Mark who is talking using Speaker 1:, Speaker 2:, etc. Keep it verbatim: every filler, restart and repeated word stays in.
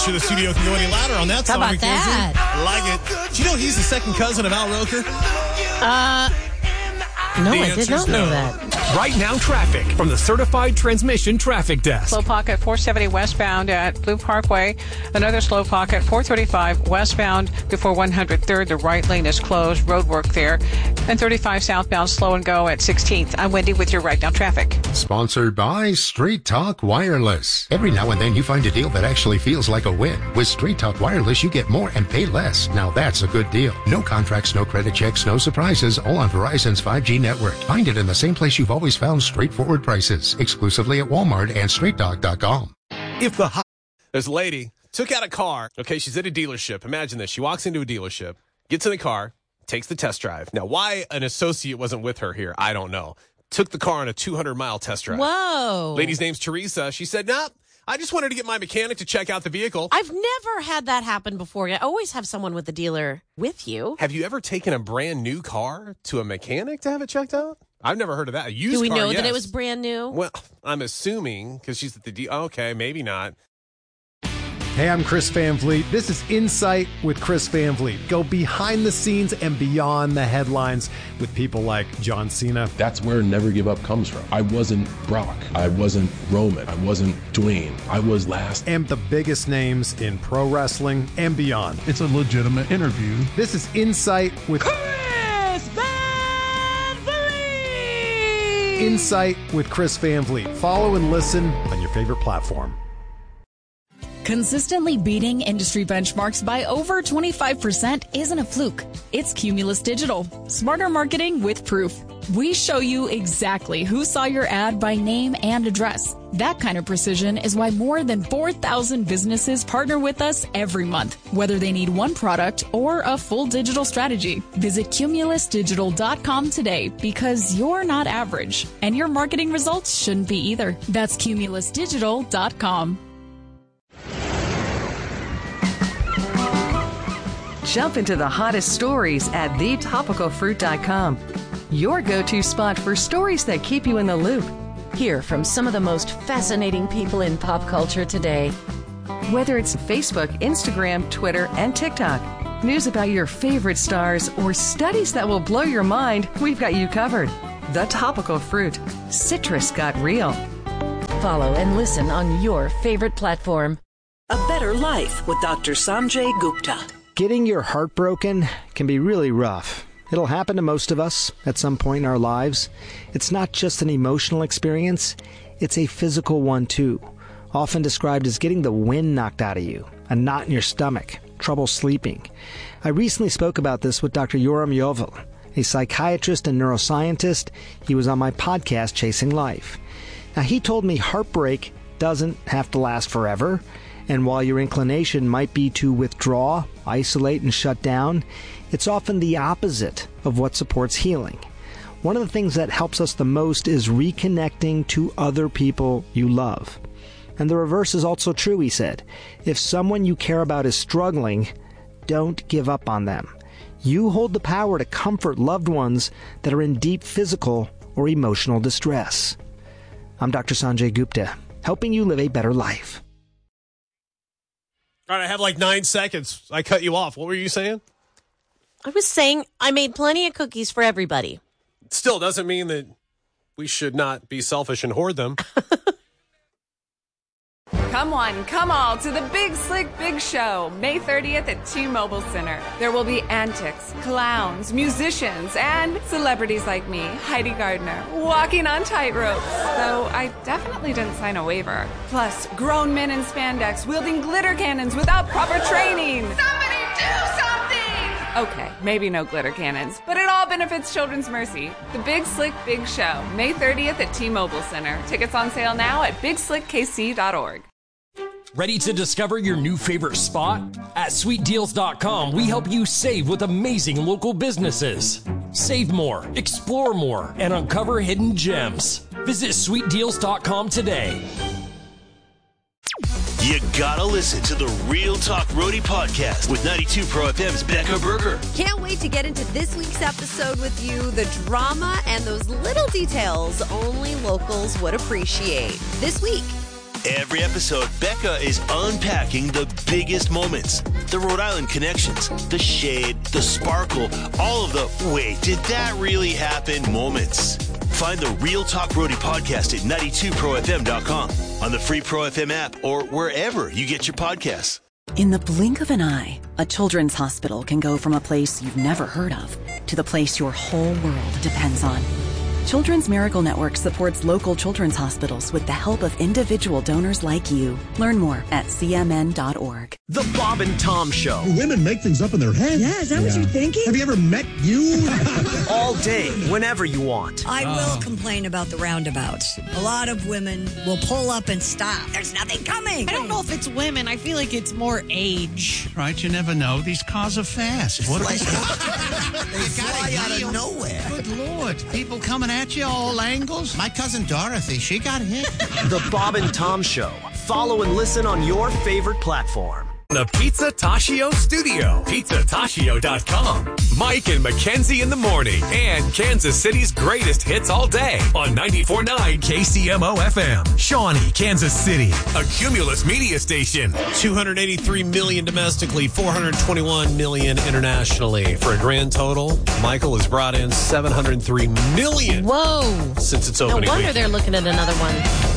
Speaker 1: sure the studio can go any louder on that
Speaker 2: How
Speaker 1: song.
Speaker 2: about that?
Speaker 1: I like it. Do you know he's the second cousin of Al Roker?
Speaker 2: Uh, no,
Speaker 1: The
Speaker 2: I did
Speaker 1: answer's
Speaker 2: not know
Speaker 1: no.
Speaker 2: that.
Speaker 3: Right now, traffic from the Certified Transmission Traffic Desk.
Speaker 4: Slow pocket four seventy westbound at Blue Parkway. Another slow pocket four thirty-five westbound before one hundred third. The right lane is closed. Road work there. And thirty-five southbound slow and go at sixteenth. I'm Wendy with your Right Now Traffic.
Speaker 5: Sponsored by Straight Talk Wireless. Every now and then you find a deal that actually feels like a win. With Straight Talk Wireless, you get more and pay less. Now that's a good deal. No contracts, no credit checks, no surprises, all on Verizon's five G network. Find it in the same place you've always found straightforward prices. Exclusively at Walmart and straight talk dot com.
Speaker 1: If the hot... There's a lady, took out a car. Okay, she's at a dealership. Imagine this. She walks into a dealership, gets in the car, takes the test drive. Now, why an associate wasn't with her here, I don't know. Took the car on a two hundred mile test drive.
Speaker 2: Whoa.
Speaker 1: Lady's name's Teresa. She said, nah, I just wanted to get my mechanic to check out the vehicle.
Speaker 2: I've never had that happen before. I always have someone with the dealer with you.
Speaker 1: Have you ever taken a brand new car to a mechanic to have it checked out? I've never heard of that. A used
Speaker 2: Do we
Speaker 1: car,
Speaker 2: know
Speaker 1: yes.
Speaker 2: that it was brand new?
Speaker 1: Well, I'm assuming because she's at the D. Okay, maybe not.
Speaker 6: Hey, I'm Chris Van Vliet. This is Insight with Chris Van Vliet. Go behind the scenes and beyond the headlines with people like John Cena.
Speaker 7: That's where Never Give Up comes from. I wasn't Brock. I wasn't Roman. I wasn't Dwayne. I was last.
Speaker 6: And the biggest names in pro wrestling and beyond.
Speaker 8: It's a legitimate interview.
Speaker 6: This is Insight with
Speaker 2: Chris Van Vliet!
Speaker 6: Insight with Chris Van Vliet. Follow and listen on your favorite platform.
Speaker 9: Consistently beating industry benchmarks by over twenty-five percent isn't a fluke. It's Cumulus Digital. Smarter marketing with proof. We show you exactly who saw your ad by name and address. That kind of precision is why more than four thousand businesses partner with us every month, whether they need one product or a full digital strategy. Visit cumulus digital dot com today because you're not average, and your marketing results shouldn't be either. That's cumulus digital dot com.
Speaker 10: Jump into the hottest stories at the topical fruit dot com. Your go-to spot for stories that keep you in the loop.
Speaker 11: Hear from some of the most fascinating people in pop culture today.
Speaker 10: Whether it's Facebook, Instagram, Twitter, and TikTok, news about your favorite stars, or studies that will blow your mind, we've got you covered. The Topical Fruit. Citrus got real.
Speaker 11: Follow and listen on your favorite platform.
Speaker 12: A Better Life with Doctor Sanjay Gupta.
Speaker 13: Getting your heart broken can be really rough. It'll happen to most of us at some point in our lives. It's not just an emotional experience, it's a physical one too. Often described as getting the wind knocked out of you, a knot in your stomach, trouble sleeping. I recently spoke about this with Doctor Yoram Yovel, a psychiatrist and neuroscientist. He was on my podcast, Chasing Life. Now, he told me heartbreak doesn't have to last forever. And while your inclination might be to withdraw, isolate, and shut down, it's often the opposite of what supports healing. One of the things that helps us the most is reconnecting to other people you love. And the reverse is also true, he said. If someone you care about is struggling, don't give up on them. You hold the power to comfort loved ones that are in deep physical or emotional distress. I'm Doctor Sanjay Gupta, helping you live a better life.
Speaker 1: All right, I have like nine seconds. I cut you off. What were you saying?
Speaker 2: I was saying I made plenty of cookies for everybody.
Speaker 1: Still doesn't mean that we should not be selfish and hoard them.
Speaker 14: Come one, come all to the Big Slick Big Show, May thirtieth at T-Mobile Center. There will be antics, clowns, musicians, and celebrities like me, Heidi Gardner, walking on tightropes. Though I definitely didn't sign a waiver. Plus, grown men in spandex wielding glitter cannons without proper training. Somebody do something! Okay, maybe no glitter cannons, but it all benefits Children's Mercy. The Big Slick Big Show, May thirtieth at T-Mobile Center. Tickets on sale now at big slick k c dot org.
Speaker 3: Ready to discover your new favorite spot? At sweet deals dot com, we help you save with amazing local businesses. Save more, explore more, and uncover hidden gems. Visit sweet deals dot com today.
Speaker 15: You gotta listen to the Real Talk Roadie podcast with ninety-two Pro F M's Becca Berger.
Speaker 16: Can't wait to get into this week's episode with you. The drama and those little details only locals would appreciate. This week,
Speaker 15: Every episode, Becca is unpacking the biggest moments, the Rhode Island connections, the shade, the sparkle, all of the wait, did that really happen moments. Find the Real Talk Roadie podcast at ninety-two pro f m dot com, on the free Pro F M app, or wherever you get your podcasts.
Speaker 8: In the blink of an eye, a children's hospital can go from a place you've never heard of to the place your whole world depends on. Children's Miracle Network supports local children's hospitals with the help of individual donors like you. Learn more at c m n dot org.
Speaker 17: The Bob and Tom Show.
Speaker 18: Women make things up in their head.
Speaker 19: Yeah, is that yeah. what you're thinking?
Speaker 18: Have you ever met you?
Speaker 17: All day, whenever you want.
Speaker 19: I oh. will complain about the roundabouts. A lot of women will pull up and stop. There's nothing coming.
Speaker 20: I don't know if it's women. I feel like it's more age.
Speaker 21: Right, you never know. These cars are fast. What
Speaker 22: they fly out of nowhere.
Speaker 21: Good Lord. People coming at you all angles.
Speaker 22: My cousin Dorothy, she got hit.
Speaker 17: The Bob and Tom Show. Follow and listen on your favorite platform.
Speaker 23: The Pizza Tashio Studio. pizza tashio dot com. Mike and Mackenzie in the morning. And Kansas City's greatest hits all day on ninety-four point nine K C M O F M. Shawnee, Kansas City. A Cumulus media station.
Speaker 1: two hundred eighty-three million domestically, four hundred twenty-one million internationally. For a grand total, Michael has brought in seven hundred three million.
Speaker 2: Whoa.
Speaker 1: Since its
Speaker 2: No
Speaker 1: opening
Speaker 2: wonder
Speaker 1: week.
Speaker 2: they're looking at another one.